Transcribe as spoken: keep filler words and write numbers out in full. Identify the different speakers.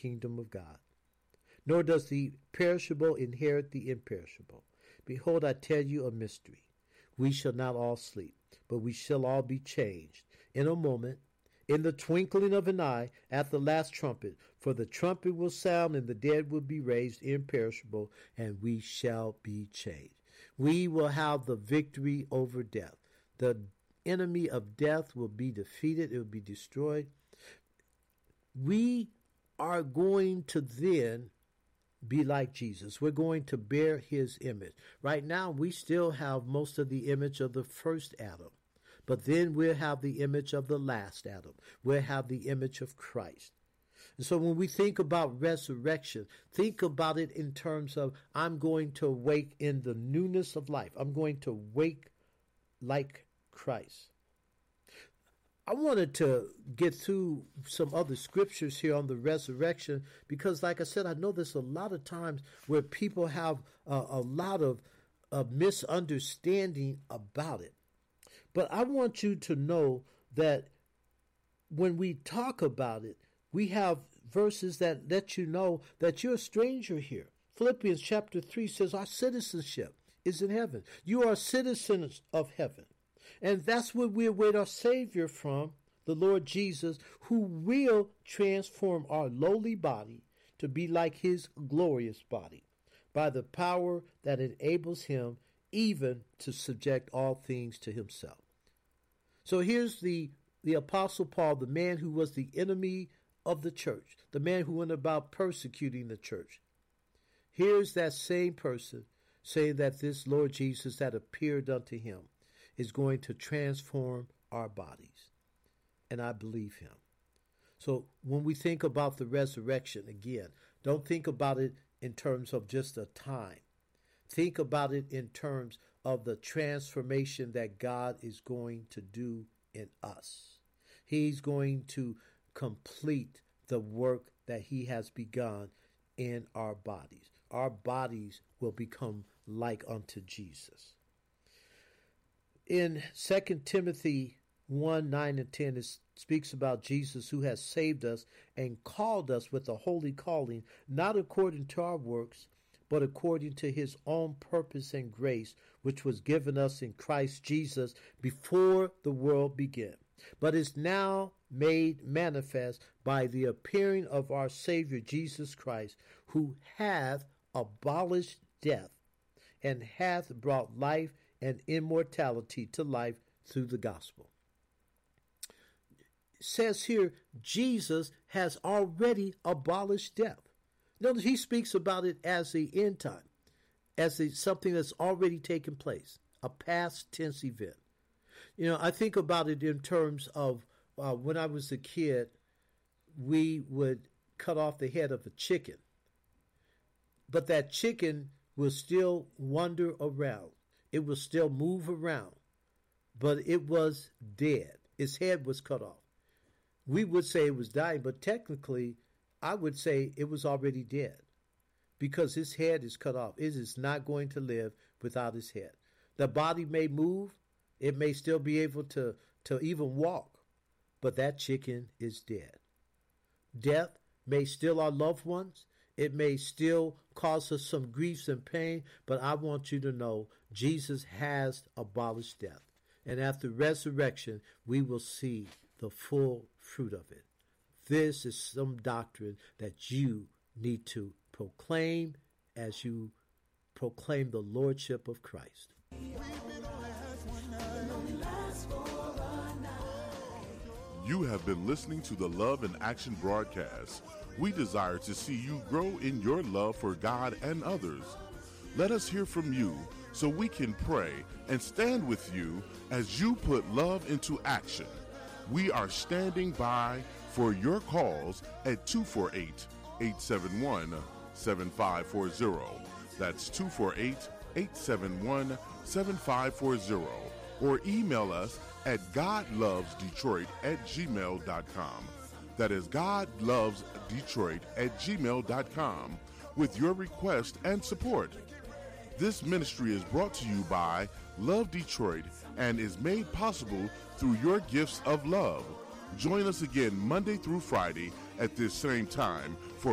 Speaker 1: kingdom of God. Nor does the perishable inherit the imperishable. Behold, I tell you a mystery. We shall not all sleep, but we shall all be changed in a moment, in the twinkling of an eye, at the last trumpet. For the trumpet will sound, and the dead will be raised imperishable, and we shall be changed. We will have the victory over death. The enemy of death will be defeated. It will be destroyed. We are going to then be like Jesus. We're going to bear his image. Right now, we still have most of the image of the first Adam. But then we'll have the image of the last Adam. We'll have the image of Christ. And so when we think about resurrection, think about it in terms of I'm going to wake in the newness of life. I'm going to wake like Christ. I wanted to get through some other scriptures here on the resurrection because, like I said, I know there's a lot of times where people have a, a lot of, of misunderstanding about it. But I want you to know that when we talk about it, we have verses that let you know that you're a stranger here. Philippians chapter three says our citizenship is in heaven. You are citizens of heaven. And that's where we await our Savior from, the Lord Jesus, who will transform our lowly body to be like his glorious body by the power that enables him even to subject all things to himself. So here's the, the Apostle Paul, the man who was the enemy of the church, the man who went about persecuting the church. Here's that same person saying that this Lord Jesus that appeared unto him is going to transform our bodies. And I believe him. So when we think about the resurrection, again, don't think about it in terms of just a time. Think about it in terms of the transformation that God is going to do in us. He's going to complete the work that he has begun in our bodies. Our bodies will become like unto Jesus. In Second Timothy one, nine and ten, it speaks about Jesus who has saved us and called us with a holy calling, not according to our works, but according to his own purpose and grace, which was given us in Christ Jesus before the world began, but is now made manifest by the appearing of our Savior Jesus Christ, who hath abolished death and hath brought life and immortality to life through the gospel. It says here, Jesus has already abolished death. Notice he speaks about it as the end time, as the, something that's already taken place, a past tense event. You know, I think about it in terms of uh, when I was a kid, we would cut off the head of a chicken, but that chicken will still wander around. It will still move around, but it was dead. Its head was cut off. We would say it was dying, but technically, I would say it was already dead because his head is cut off. It is not going to live without his head. The body may move. It may still be able to, to even walk, but that chicken is dead. Death may steal our loved ones. It may still cause us some griefs and pain, but I want you to know Jesus has abolished death. And at the resurrection, we will see the full fruit of it. This is some doctrine that you need to proclaim as you proclaim the Lordship of Christ.
Speaker 2: You have been listening to the Love in Action broadcast. We desire to see you grow in your love for God and others. Let us hear from you so we can pray and stand with you as you put love into action. We are standing by for your calls at two four eight, eight seven one, seven five four zero. That's two four eight, eight seven one, seven five four zero. Or email us at godlovesdetroit at gmail dot com. That is godlovesdetroit at gmail dot com with your request and support. This ministry is brought to you by Love Detroit and is made possible through your gifts of love. Join us again Monday through Friday at this same time for